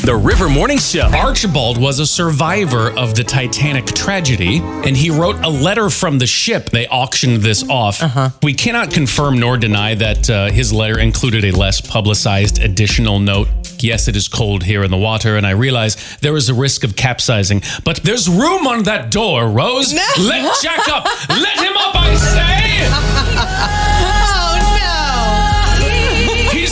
The River Morning Show. Archibald was a survivor of the Titanic tragedy, and he wrote a letter from the ship. They auctioned this off. We cannot confirm nor deny that his letter included a less publicized additional note. Yes, it is cold here in the water, and I realize there is a risk of capsizing, but there's room on that door, Rose. Let Jack up. Let him up, I say.